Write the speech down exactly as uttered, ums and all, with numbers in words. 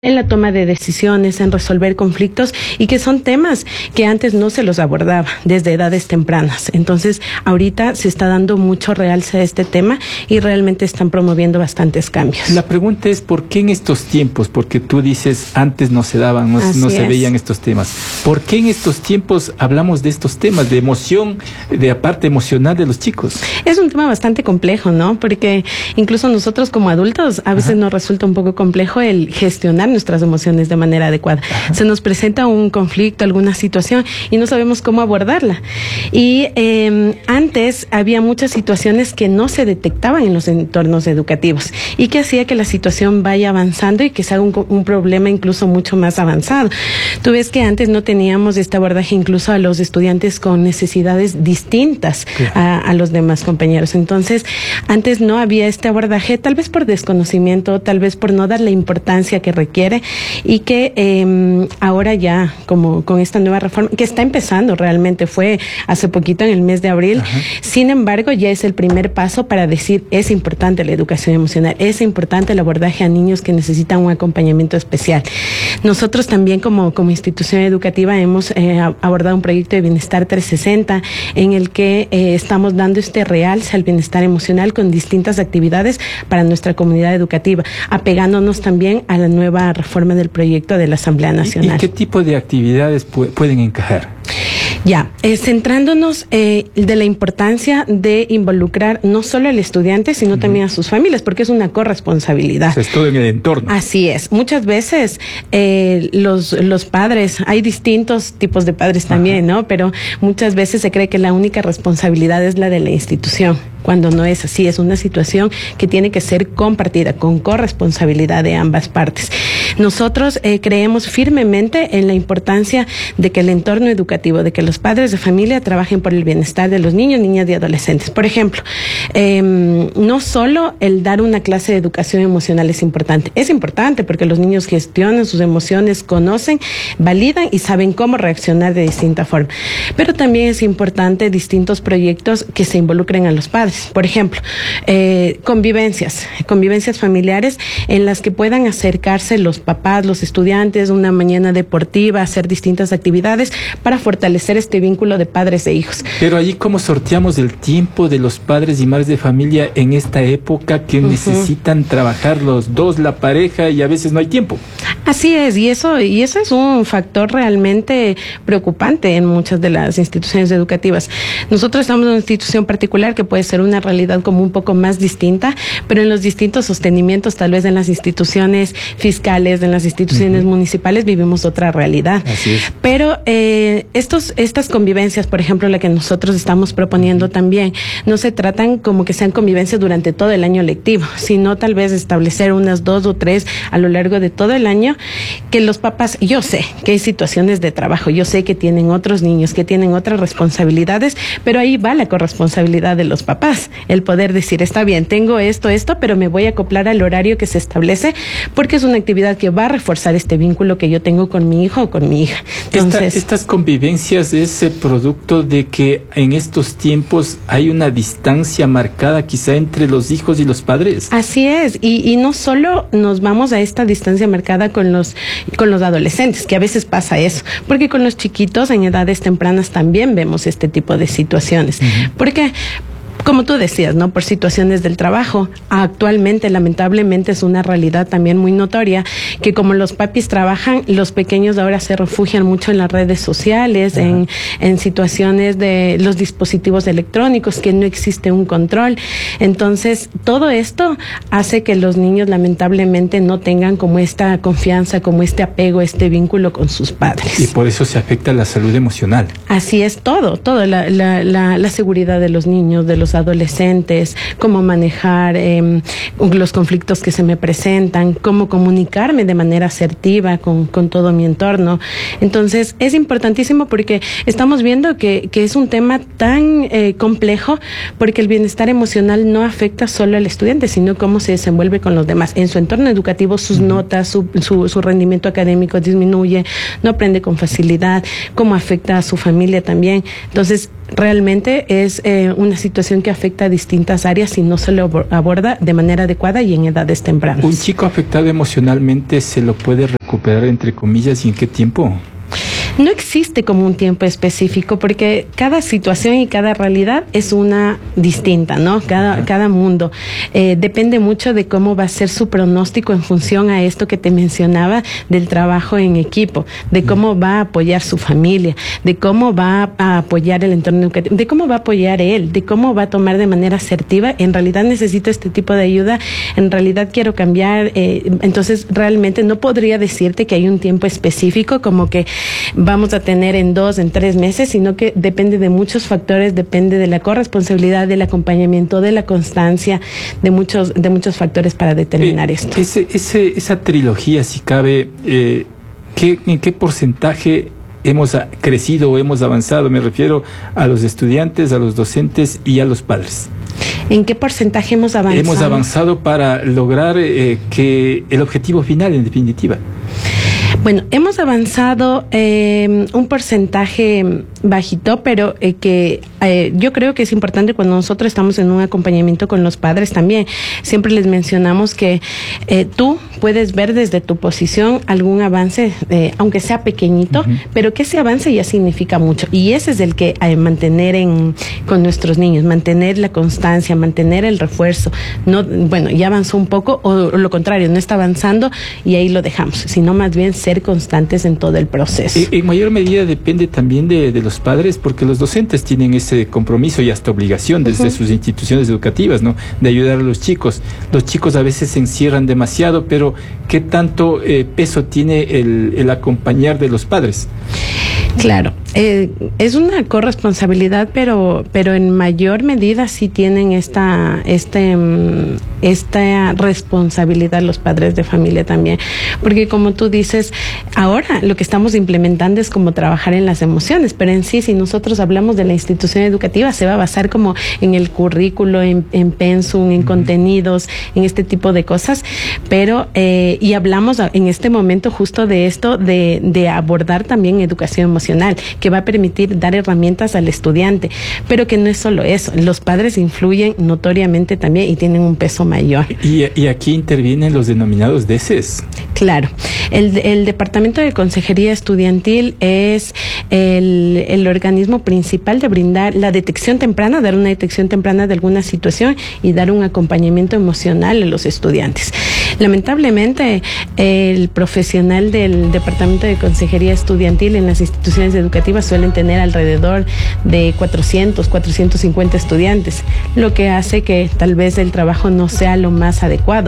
en la toma de decisiones, en resolver conflictos, y que son temas que antes no se los abordaba desde edades tempranas. Entonces, ahorita se está dando mucho realce a este tema y realmente están promoviendo bastantes cambios. La pregunta es, ¿por qué en estos tiempos? Porque tú dices, antes no se daban, no, no se veían estos temas. ¿Por qué en estos tiempos hablamos de estos temas, de emoción, de la parte emocional de los chicos? Es un tema bastante complejo, ¿no? Porque incluso nosotros como adultos, a veces Ajá. nos resulta un poco complejo el gestionar nuestras emociones de manera adecuada. Ajá. Se nos presenta un conflicto, alguna situación, y no sabemos cómo abordarla. Y eh, antes había muchas situaciones que no se detectaban en los entornos educativos y que hacía que la situación vaya avanzando y que se haga un, un problema incluso mucho más avanzado. Tú ves que antes no teníamos este abordaje incluso a los estudiantes con necesidades distintas claro. a, a los demás compañeros. Entonces, antes no había este abordaje, tal vez por desconocimiento, tal vez por no dar la importancia que requiere, y que eh, ahora ya, como con esta nueva reforma, que está empezando realmente, fue hace poquito en el mes de abril, Ajá. sin embargo, ya es el primer paso para decir, es importante la educación emocional, es importante el abordaje a niños que necesitan un acompañamiento especial. Nosotros también como, como institución educativa hemos eh, abordado un proyecto de Bienestar trescientos sesenta en el que eh, estamos dando este realce al bienestar emocional con distintas actividades para nuestra comunidad educativa, apegándonos también a la nueva reforma del proyecto de la Asamblea Nacional. ¿Y qué tipo de actividades pu- pueden encajar? Ya, eh, centrándonos eh, de la importancia de involucrar no solo al estudiante, sino uh-huh. también a sus familias, porque es una corresponsabilidad. O sea, es todo en el entorno. Así es. Muchas veces eh, los, los padres, hay distintos tipos de padres también, uh-huh. ¿no? Pero muchas veces se cree que la única responsabilidad es la de la institución, cuando no es así. Es una situación que tiene que ser compartida, con corresponsabilidad de ambas partes. Nosotros eh, creemos firmemente en la importancia de que el entorno educativo, de que los padres de familia trabajen por el bienestar de los niños, niñas y adolescentes. Por ejemplo, eh, no solo el dar una clase de educación emocional es importante, es importante porque los niños gestionan sus emociones, conocen, validan y saben cómo reaccionar de distinta forma. Pero también es importante distintos proyectos que se involucren a los padres. Por ejemplo, eh, convivencias, convivencias familiares en las que puedan acercarse los papás, los estudiantes, una mañana deportiva, hacer distintas actividades para fortalecer este vínculo de padres e hijos. Pero allí, ¿cómo sorteamos el tiempo de los padres y madres de familia en esta época que uh-huh. necesitan trabajar los dos, la pareja, y a veces no hay tiempo? Así es, y eso, y eso es un factor realmente preocupante en muchas de las instituciones educativas. Nosotros estamos en una institución particular que puede ser una realidad como un poco más distinta, pero en los distintos sostenimientos, tal vez en las instituciones fiscales, en las instituciones uh-huh. municipales, vivimos otra realidad. Así es. Pero eh, estos, estas convivencias, por ejemplo, la que nosotros estamos proponiendo uh-huh. también, no se tratan como que sean convivencias durante todo el año lectivo, sino tal vez establecer unas dos o tres a lo largo de todo el año, que los papás, yo sé que hay situaciones de trabajo, yo sé que tienen otros niños, que tienen otras responsabilidades, pero ahí va la corresponsabilidad de los papás, el poder decir, está bien, tengo esto, esto, pero me voy a acoplar al horario que se establece, porque es una actividad que va a reforzar este vínculo que yo tengo con mi hijo o con mi hija. Entonces, Esta, estas convivencias es el producto de que en estos tiempos hay una distancia marcada quizá entre los hijos y los padres. Así es, y, y no solo nos vamos a esta distancia marcada con los, con los adolescentes, que a veces pasa eso, porque con los chiquitos en edades tempranas también vemos este tipo de situaciones. Uh-huh. Porque, como tú decías, ¿no? Por situaciones del trabajo, actualmente, lamentablemente, es una realidad también muy notoria que como los papis trabajan, los pequeños ahora se refugian mucho en las redes sociales, uh-huh. en, en situaciones de los dispositivos electrónicos, que no existe un control. Entonces, todo esto hace que los niños, lamentablemente, no tengan como esta confianza, como este apego, este vínculo con sus padres. Y por eso se afecta la salud emocional. Así es, todo, todo, la, la, la, la seguridad de los niños, de los adolescentes, cómo manejar eh, los conflictos que se me presentan, cómo comunicarme de manera asertiva con, con todo mi entorno. Entonces, es importantísimo porque estamos viendo que, que es un tema tan eh, complejo, porque el bienestar emocional no afecta solo al estudiante, sino cómo se desenvuelve con los demás. En su entorno educativo, sus uh-huh. notas, su, su, su rendimiento académico disminuye, no aprende con facilidad, cómo afecta a su familia también. Entonces, realmente es eh, una situación que afecta a distintas áreas y no se lo aborda de manera adecuada y en edades tempranas. ¿Un chico afectado emocionalmente se lo puede recuperar, entre comillas, y en qué tiempo? No existe como un tiempo específico porque cada situación y cada realidad es una distinta, ¿no? Cada, cada mundo. Eh, depende mucho de cómo va a ser su pronóstico en función a esto que te mencionaba del trabajo en equipo, de cómo va a apoyar su familia, de cómo va a apoyar el entorno educativo, de cómo va a apoyar él, de cómo va a tomar de manera asertiva. En realidad necesito este tipo de ayuda, en realidad quiero cambiar. Eh, entonces realmente no podría decirte que hay un tiempo específico como que vamos a tener en dos, en tres meses, sino que depende de muchos factores, depende de la corresponsabilidad, del acompañamiento, de la constancia, de muchos, de muchos factores para determinar eh, esto. Ese, ese, esa trilogía, si cabe, eh, ¿qué, ¿en qué porcentaje hemos crecido o hemos avanzado? Me refiero a los estudiantes, a los docentes y a los padres. ¿En qué porcentaje hemos avanzado? Hemos avanzado para lograr eh, que el objetivo final, en definitiva. Bueno, hemos avanzado eh, un porcentaje bajito, pero eh, que eh, yo creo que es importante cuando nosotros estamos en un acompañamiento con los padres también. Siempre les mencionamos que eh, tú puedes ver desde tu posición algún avance, eh, aunque sea pequeñito, uh-huh. pero que ese avance ya significa mucho. Y ese es el que hay que mantener en, con nuestros niños, mantener la constancia, mantener el refuerzo. No, bueno, ya avanzó un poco, o, o lo contrario, no está avanzando y ahí lo dejamos, sino más bien ser constantes en todo el proceso. En, en mayor medida depende también de, de los padres, porque los docentes tienen ese compromiso y hasta obligación desde uh-huh. sus instituciones educativas, ¿no?, de ayudar a los chicos. Los chicos a veces se encierran demasiado, pero ¿qué tanto eh, peso tiene el, el acompañar de los padres? Claro, eh, es una corresponsabilidad, pero pero en mayor medida sí tienen esta este esta responsabilidad los padres de familia también, porque como tú dices, ahora lo que estamos implementando es como trabajar en las emociones, pero en sí, si nosotros hablamos de la institución educativa, se va a basar como en el currículo, en, en pensum, en contenidos, en este tipo de cosas, pero eh, y hablamos en este momento justo de esto, de, de abordar también educación emocional, que va a permitir dar herramientas al estudiante, pero que no es solo eso, los padres influyen notoriamente también y tienen un peso mayor. Y, y aquí intervienen los denominados D E C Es. Claro, el, el Departamento de Consejería Estudiantil es el, el organismo principal de brindar la detección temprana, dar una detección temprana de alguna situación y dar un acompañamiento emocional a los estudiantes. Lamentablemente, el profesional del Departamento de Consejería Estudiantil en las instituciones educativas suelen tener alrededor de cuatrocientos, cuatrocientos cincuenta estudiantes, lo que hace que tal vez el trabajo no sea lo más adecuado.